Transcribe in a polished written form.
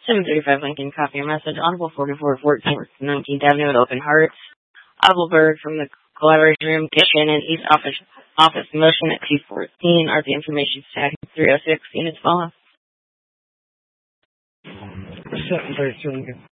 735 Lincoln, copy your message. Audible 4414, 19th Avenue at Open Hearts. Adelberg from the collaboration room, kitchen, and East office motion at 214. Art the information stack 306. Units follow. 732 Lincoln.